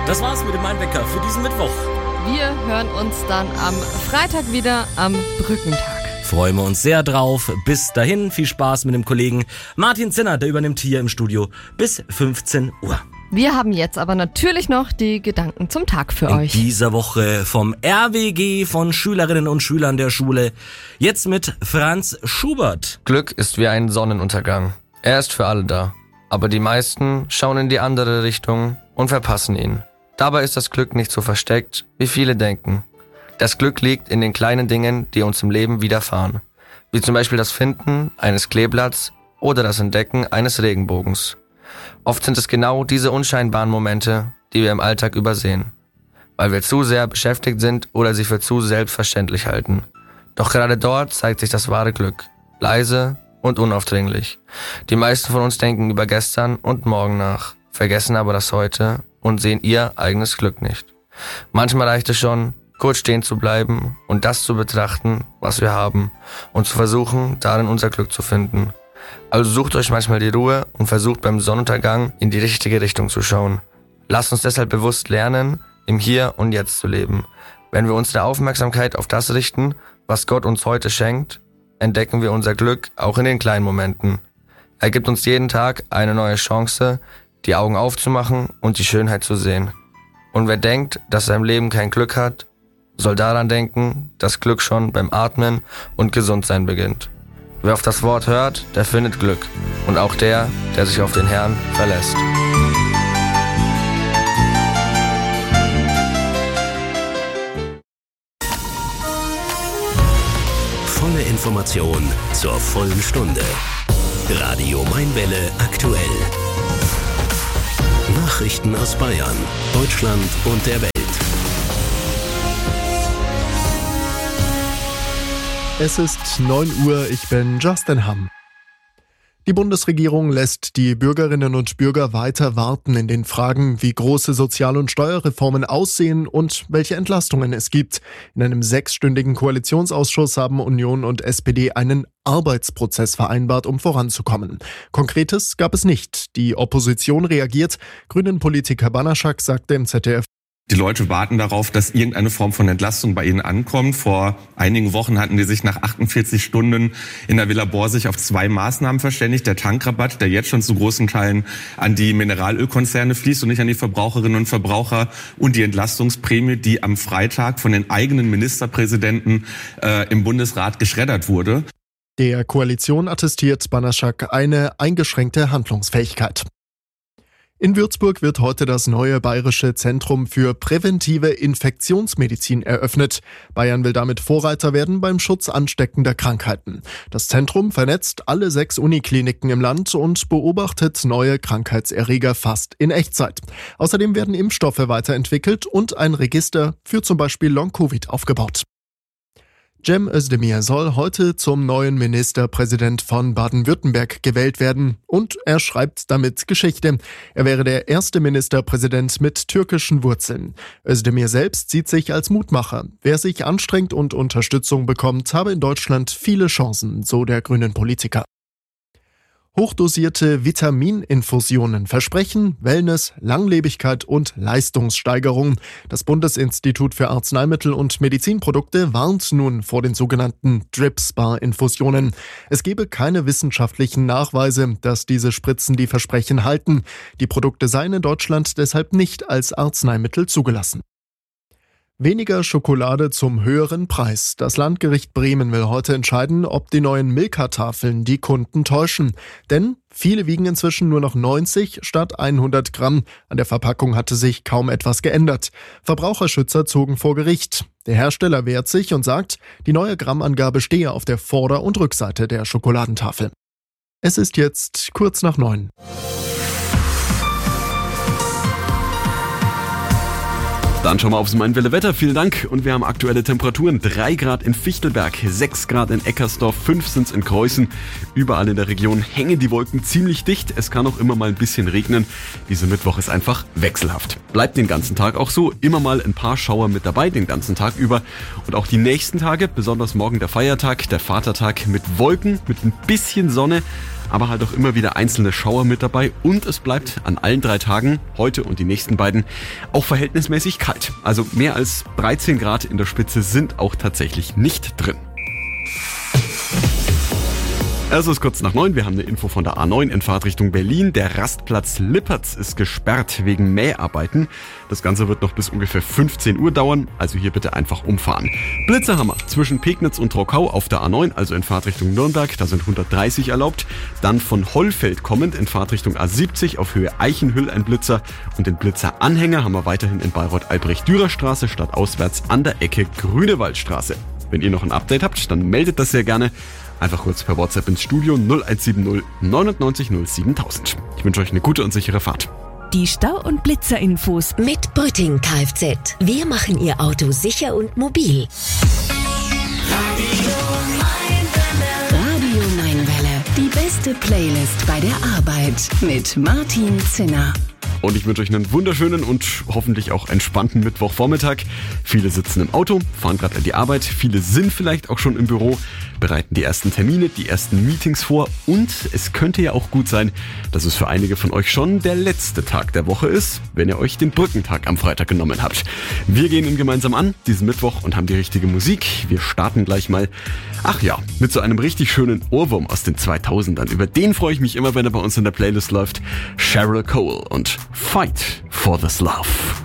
Das war's mit dem Mein-Wecker für diesen Mittwoch. Wir hören uns dann am Freitag wieder am Brückentag. Freuen wir uns sehr drauf. Bis dahin, viel Spaß mit dem Kollegen Martin Zinner, der übernimmt hier im Studio bis 15 Uhr. Wir haben jetzt aber natürlich noch die Gedanken zum Tag für euch. In dieser Woche vom RWG von Schülerinnen und Schülern der Schule. Jetzt mit Franz Schubert. Glück ist wie ein Sonnenuntergang. Er ist für alle da. Aber die meisten schauen in die andere Richtung und verpassen ihn. Dabei ist das Glück nicht so versteckt, wie viele denken. Das Glück liegt in den kleinen Dingen, die uns im Leben widerfahren. Wie zum Beispiel das Finden eines Kleeblatts oder das Entdecken eines Regenbogens. Oft sind es genau diese unscheinbaren Momente, die wir im Alltag übersehen, weil wir zu sehr beschäftigt sind oder sie für zu selbstverständlich halten. Doch gerade dort zeigt sich das wahre Glück, leise und unaufdringlich. Die meisten von uns denken über gestern und morgen nach, vergessen aber das Heute und sehen ihr eigenes Glück nicht. Manchmal reicht es schon, kurz stehen zu bleiben und das zu betrachten, was wir haben, und zu versuchen, darin unser Glück zu finden. Also sucht euch manchmal die Ruhe und versucht beim Sonnenuntergang in die richtige Richtung zu schauen. Lasst uns deshalb bewusst lernen, im Hier und Jetzt zu leben. Wenn wir unsere Aufmerksamkeit auf das richten, was Gott uns heute schenkt, entdecken wir unser Glück auch in den kleinen Momenten. Er gibt uns jeden Tag eine neue Chance, die Augen aufzumachen und die Schönheit zu sehen. Und wer denkt, dass er im Leben kein Glück hat, soll daran denken, dass Glück schon beim Atmen und Gesundsein beginnt. Wer auf das Wort hört, der findet Glück. Und auch der sich auf den Herrn verlässt. Volle Information zur vollen Stunde. Radio Mainwelle aktuell. Nachrichten aus Bayern, Deutschland und der Welt. Es ist 9 Uhr, ich bin Justin Hamm. Die Bundesregierung lässt die Bürgerinnen und Bürger weiter warten in den Fragen, wie große Sozial- und Steuerreformen aussehen und welche Entlastungen es gibt. In einem 6-stündigen Koalitionsausschuss haben Union und SPD einen Arbeitsprozess vereinbart, um voranzukommen. Konkretes gab es nicht. Die Opposition reagiert. Grünen-Politiker Banaschak sagte im ZDF: Die Leute warten darauf, dass irgendeine Form von Entlastung bei ihnen ankommt. Vor einigen Wochen hatten die sich nach 48 Stunden in der Villa Borsig auf 2 Maßnahmen verständigt. Der Tankrabatt, der jetzt schon zu großen Teilen an die Mineralölkonzerne fließt und nicht an die Verbraucherinnen und Verbraucher. Und die Entlastungsprämie, die am Freitag von den eigenen Ministerpräsidenten im Bundesrat geschreddert wurde. Der Koalition attestiert Banaschak eine eingeschränkte Handlungsfähigkeit. In Würzburg wird heute das neue Bayerische Zentrum für präventive Infektionsmedizin eröffnet. Bayern will damit Vorreiter werden beim Schutz ansteckender Krankheiten. Das Zentrum vernetzt alle 6 Unikliniken im Land und beobachtet neue Krankheitserreger fast in Echtzeit. Außerdem werden Impfstoffe weiterentwickelt und ein Register für zum Beispiel Long-Covid aufgebaut. Cem Özdemir soll heute zum neuen Ministerpräsident von Baden-Württemberg gewählt werden und er schreibt damit Geschichte. Er wäre der erste Ministerpräsident mit türkischen Wurzeln. Özdemir selbst sieht sich als Mutmacher. Wer sich anstrengt und Unterstützung bekommt, habe in Deutschland viele Chancen, so der grünen Politiker. Hochdosierte Vitamininfusionen versprechen Wellness, Langlebigkeit und Leistungssteigerung. Das Bundesinstitut für Arzneimittel und Medizinprodukte warnt nun vor den sogenannten Drip-Spar-Infusionen. Es gebe keine wissenschaftlichen Nachweise, dass diese Spritzen die Versprechen halten. Die Produkte seien in Deutschland deshalb nicht als Arzneimittel zugelassen. Weniger Schokolade zum höheren Preis. Das Landgericht Bremen will heute entscheiden, ob die neuen Milka-Tafeln die Kunden täuschen. Denn viele wiegen inzwischen nur noch 90 statt 100 Gramm. An der Verpackung hatte sich kaum etwas geändert. Verbraucherschützer zogen vor Gericht. Der Hersteller wehrt sich und sagt, die neue Grammangabe stehe auf der Vorder- und Rückseite der Schokoladentafel. Es ist jetzt kurz nach 9. Dann schauen wir aufs Mainwelle Wetter. Vielen Dank. Und wir haben aktuelle Temperaturen. 3 Grad in Fichtelberg, 6 Grad in Eckersdorf, 5 sind's in Kreuzen. Überall in der Region hängen die Wolken ziemlich dicht. Es kann auch immer mal ein bisschen regnen. Dieser Mittwoch ist einfach wechselhaft. Bleibt den ganzen Tag auch so. Immer mal ein paar Schauer mit dabei, den ganzen Tag über. Und auch die nächsten Tage, besonders morgen der Feiertag, der Vatertag, mit Wolken, mit ein bisschen Sonne. aber halt auch immer wieder einzelne Schauer mit dabei und es bleibt an allen 3 Tagen, heute und die nächsten beiden, auch verhältnismäßig kalt. Also mehr als 13 Grad in der Spitze sind auch tatsächlich nicht drin. Es ist kurz nach 9, wir haben eine Info von der A9 in Fahrtrichtung Berlin. Der Rastplatz Lippertz ist gesperrt wegen Mäharbeiten. Das Ganze wird noch bis ungefähr 15 Uhr dauern, also hier bitte einfach umfahren. Blitzer haben wir zwischen Pegnitz und Trockau auf der A9, also in Fahrtrichtung Nürnberg, da sind 130 erlaubt. Dann von Hollfeld kommend in Fahrtrichtung A70 auf Höhe Eichenhüll ein Blitzer. Und den Blitzeranhänger haben wir weiterhin in Bayreuth-Albrecht-Dürer-Straße stadtauswärts an der Ecke Grünewaldstraße. Wenn ihr noch ein Update habt, dann meldet das sehr gerne. Einfach kurz per WhatsApp ins Studio 0170 99 07000. Ich wünsche euch eine gute und sichere Fahrt. Die Stau- und Blitzer-Infos mit Brütting Kfz. Wir machen Ihr Auto sicher und mobil. Radio Mainwelle. Die beste Playlist bei der Arbeit mit Martin Zinner. Und ich wünsche euch einen wunderschönen und hoffentlich auch entspannten Mittwochvormittag. Viele sitzen im Auto, fahren gerade an die Arbeit, viele sind vielleicht auch schon im Büro, bereiten die ersten Termine, die ersten Meetings vor und es könnte ja auch gut sein, dass es für einige von euch schon der letzte Tag der Woche ist, wenn ihr euch den Brückentag am Freitag genommen habt. Wir gehen ihn gemeinsam an, diesen Mittwoch, und haben die richtige Musik. Wir starten gleich mal, mit so einem richtig schönen Ohrwurm aus den 2000ern. Über den freue ich mich immer, wenn er bei uns in der Playlist läuft. Cheryl Cole und Fight for This Love.